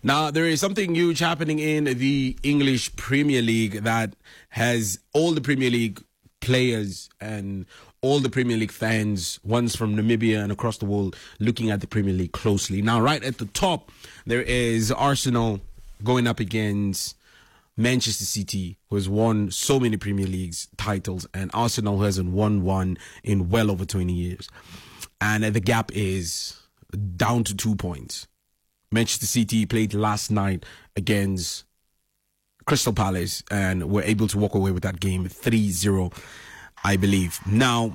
Now, there is something huge happening in the English Premier League that has all the Premier League players and all the Premier League fans, ones from Namibia and across the world, looking at the Premier League closely. Now, right at the top, there is Arsenal going up against Manchester City, who has won so many Premier Leagues titles, and Arsenal who hasn't won one in well over 20 years. And the gap is down to 2 points. Manchester City played last night against Crystal Palace and were able to walk away with that game 3-0, I believe. Now,